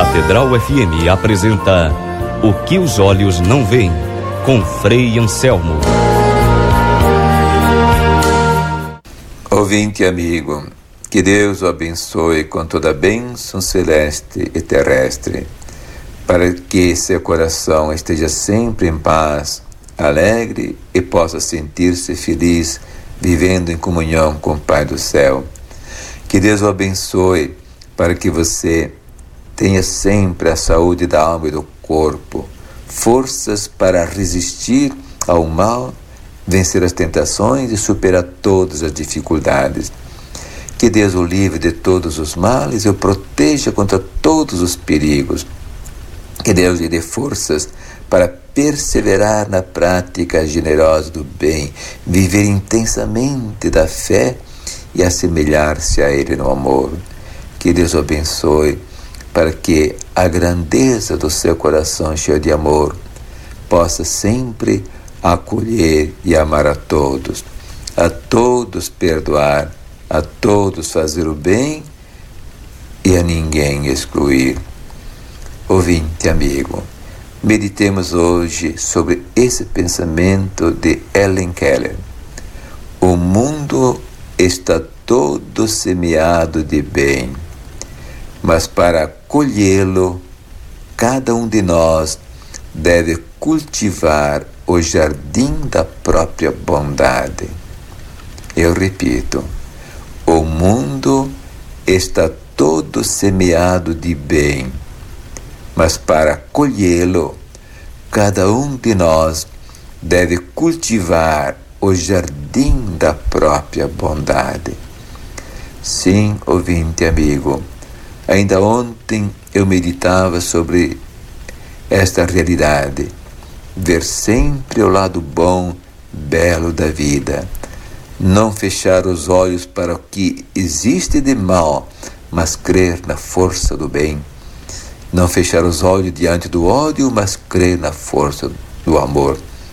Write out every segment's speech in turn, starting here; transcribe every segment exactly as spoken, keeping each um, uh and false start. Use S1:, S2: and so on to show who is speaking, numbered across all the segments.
S1: Catedral F M apresenta O que os olhos não veem, com Frei Anselmo.
S2: Ouvinte amigo, que Deus o abençoe com toda a bênção celeste e terrestre, para que seu coração esteja sempre em paz, alegre e possa sentir-se feliz, vivendo em comunhão com o Pai do céu. Que Deus o abençoe para que você tenha sempre a saúde da alma e do corpo, forças para resistir ao mal, vencer as tentações e superar todas as dificuldades. Que Deus o livre de todos os males e o proteja contra todos os perigos. Que Deus lhe dê forças para perseverar na prática generosa do bem, viver intensamente da fé e assemelhar-se a Ele no amor. Que Deus o abençoe para que a grandeza do seu coração cheio de amor possa sempre acolher e amar a todos, a todos perdoar, a todos fazer o bem e a ninguém excluir. Ouvinte amigo, meditemos hoje sobre esse pensamento de Helen Keller. O mundo está todo semeado de bem, mas para colhê-lo, cada um de nós deve cultivar o jardim da própria bondade. Eu repito, o mundo está todo semeado de bem, mas para colhê-lo, cada um de nós deve cultivar o jardim da própria bondade. Sim, ouvinte amigo, ainda ontem eu meditava sobre esta realidade, ver sempre o lado bom, belo da vida, não fechar os olhos para o que existe de mal, mas crer na força do bem, não fechar os olhos diante do ódio, mas crer na força do amor.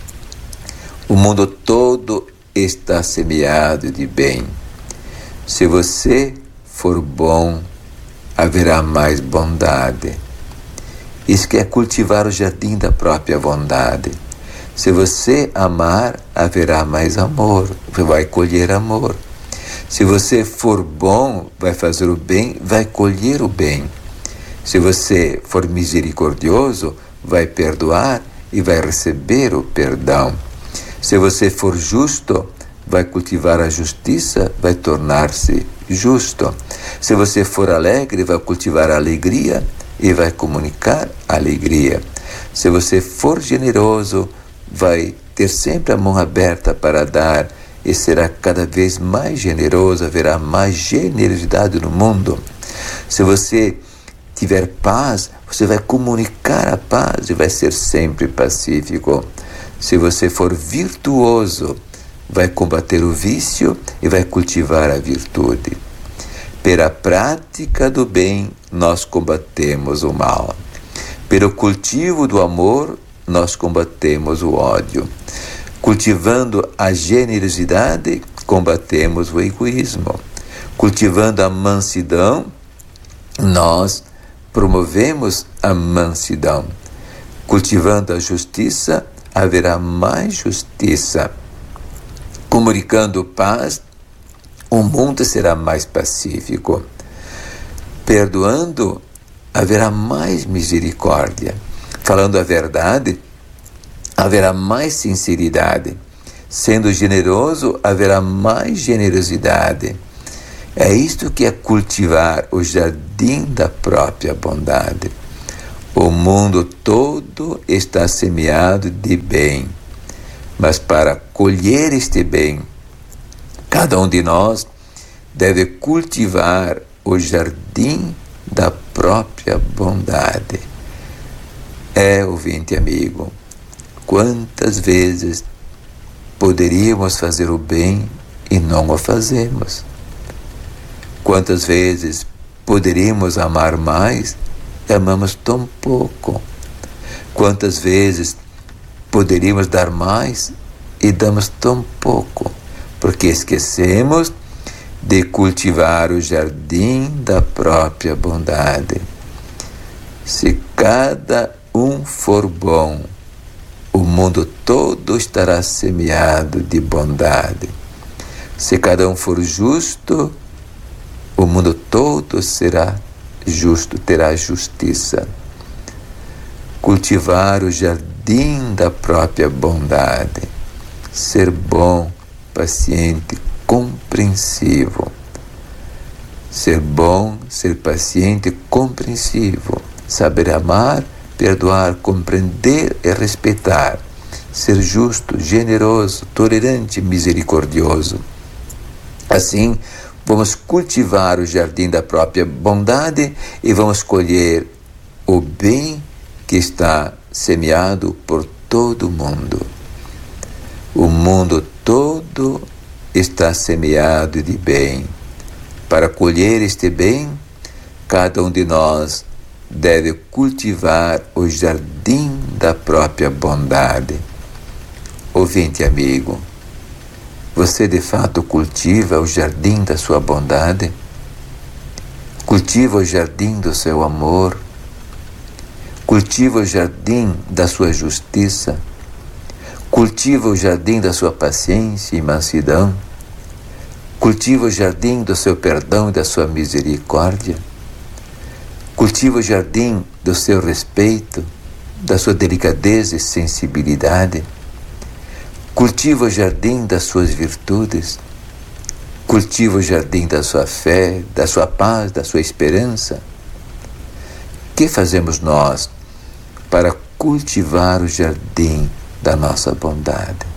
S2: O mundo todo está semeado de bem. Se você for bom, haverá mais bondade. Isso que é cultivar o jardim da própria bondade. Se você amar, haverá mais amor. Você vai colher amor. Se você for bom, vai fazer o bem, vai colher o bem. Se você for misericordioso, vai perdoar e vai receber o perdão. Se você for justo, vai cultivar a justiça, vai tornar-se justo. Se você for alegre, vai cultivar a alegria e vai comunicar a alegria. Se você for generoso, vai ter sempre a mão aberta para dar e será cada vez mais generoso, haverá mais generosidade no mundo. Se você tiver paz, você vai comunicar a paz e vai ser sempre pacífico. Se você for virtuoso, vai combater o vício e vai cultivar a virtude. Pela prática do bem, nós combatemos o mal. Pelo cultivo do amor, nós combatemos o ódio. Cultivando a generosidade, combatemos o egoísmo. Cultivando a mansidão, nós promovemos a mansidão. Cultivando a justiça, haverá mais justiça. Comunicando paz, o mundo será mais pacífico. Perdoando, haverá mais misericórdia. Falando a verdade, haverá mais sinceridade. Sendo generoso, haverá mais generosidade. É isto que é cultivar o jardim da própria bondade. O mundo todo está semeado de bem, mas para colher este bem, cada um de nós deve cultivar o jardim da própria bondade. É, ouvinte amigo, quantas vezes poderíamos fazer o bem e não o fazemos? Quantas vezes poderíamos amar mais e amamos tão pouco? Quantas vezes poderíamos dar mais e damos tão pouco? Porque esquecemos de cultivar o jardim da própria bondade. Se cada um for bom, o mundo todo estará semeado de bondade. Se cada um for justo, o mundo todo será justo, terá justiça. Cultivar o jardim da própria bondade. Ser bom, paciente, compreensivo. Ser bom, ser paciente, compreensivo. Saber amar, perdoar, compreender e respeitar. Ser justo, generoso, tolerante, misericordioso. Assim, vamos cultivar o jardim da própria bondade e vamos colher o bem que está semeado por todo o mundo. O mundo todo está semeado de bem. Para colher este bem, cada um de nós deve cultivar o jardim da própria bondade. Ouvinte amigo, você de fato cultiva o jardim da sua bondade? Cultiva o jardim do seu amor? Cultiva o jardim da sua justiça? Cultiva o jardim da sua paciência e mansidão? Cultiva o jardim do seu perdão e da sua misericórdia? Cultiva o jardim do seu respeito, da sua delicadeza e sensibilidade? Cultiva o jardim das suas virtudes? Cultiva o jardim da sua fé, da sua paz, da sua esperança? Que fazemos nós para cultivar o jardim da nossa bondade?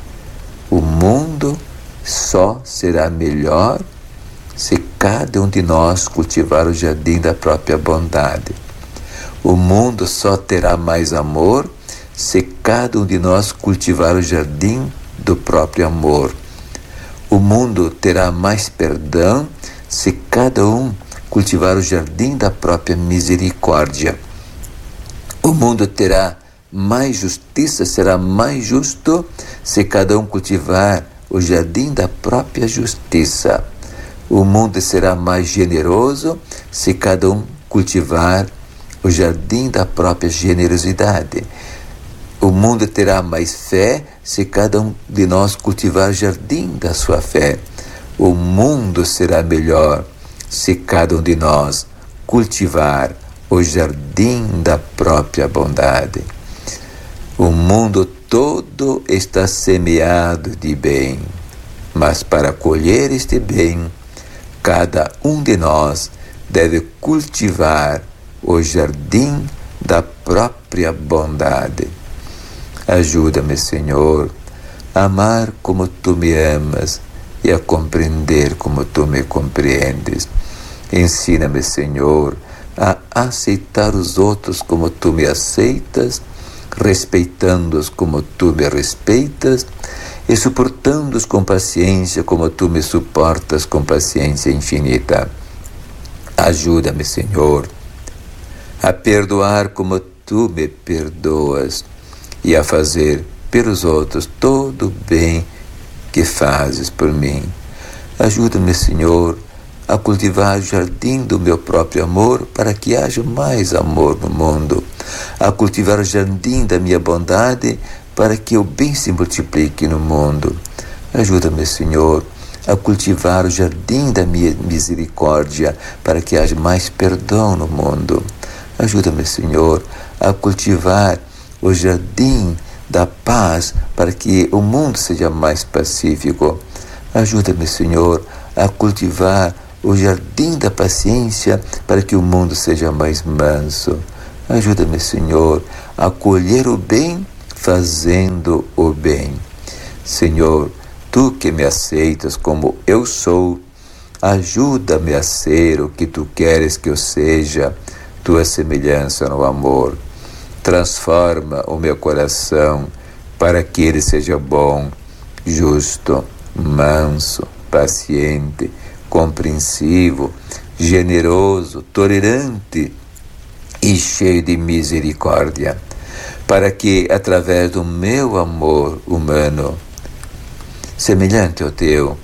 S2: O mundo só será melhor se cada um de nós cultivar o jardim da própria bondade. O mundo só terá mais amor se cada um de nós cultivar o jardim do próprio amor. O mundo terá mais perdão se cada um cultivar o jardim da própria misericórdia. O mundo terá mais justiça, será mais justo se cada um cultivar o jardim da própria justiça. O mundo será mais generoso se cada um cultivar o jardim da própria generosidade. O mundo terá mais fé se cada um de nós cultivar o jardim da sua fé. O mundo será melhor se cada um de nós cultivar o jardim da própria bondade. O mundo todo está semeado de bem, mas para colher este bem, cada um de nós deve cultivar o jardim da própria bondade. Ajuda-me, Senhor, a amar como Tu me amas e a compreender como Tu me compreendes. Ensina-me, Senhor, a aceitar os outros como Tu me aceitas, respeitando-os como Tu me respeitas e suportando-os com paciência como Tu me suportas com paciência infinita. Ajuda-me, Senhor, a perdoar como Tu me perdoas e a fazer pelos outros todo o bem que fazes por mim. Ajuda-me, Senhor, a cultivar o jardim do meu próprio amor para que haja mais amor no mundo, a cultivar o jardim da minha bondade para que o bem se multiplique no mundo. Ajuda-me, Senhor, a cultivar o jardim da minha misericórdia para que haja mais perdão no mundo. Ajuda-me, Senhor, a cultivar o jardim da paz para que o mundo seja mais pacífico. Ajuda-me, Senhor, a cultivar o jardim da paciência para que o mundo seja mais manso. Ajuda-me, Senhor, a colher o bem fazendo o bem. Senhor, Tu que me aceitas como eu sou, ajuda-me a ser o que Tu queres que eu seja, Tua semelhança no amor. Transforma o meu coração para que ele seja bom, justo, manso, paciente, compreensivo, generoso, tolerante e cheio de misericórdia, para que, através do meu amor humano, semelhante ao Teu,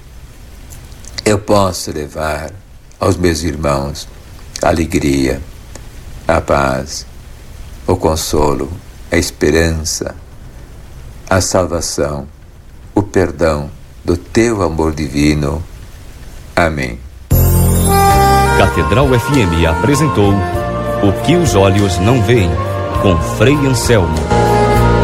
S2: eu possa levar aos meus irmãos a alegria, a paz o consolo, a esperança, a salvação, o perdão do teu amor divino. Amém.
S1: Catedral F M apresentou O que os olhos não veem, com Frei Anselmo.